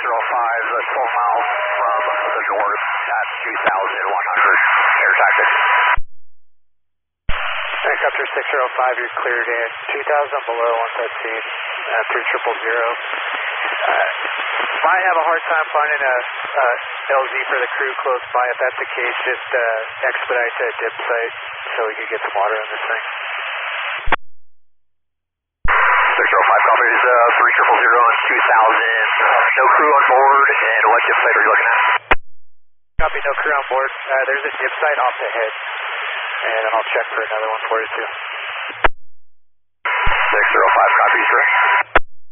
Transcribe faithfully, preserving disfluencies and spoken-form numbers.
zero five, uh, twelve miles from the north at two thousand one hundred, air tactic. Helicopter six zero five, you're cleared in two thousand below once I've seen uh, three triple zero. Uh, might have a hard time finding a uh, L Z for the crew close by. If that's the case, just uh, expedite to a dip site so we can get some water on this thing. six zero five copies, uh, three triple zero and two thousand. No crew on board, and what dip site are you looking at? Copy, no crew on board. Uh, there's a dip site off the head, and I'll check for another one for you too. six zero five copies, sir.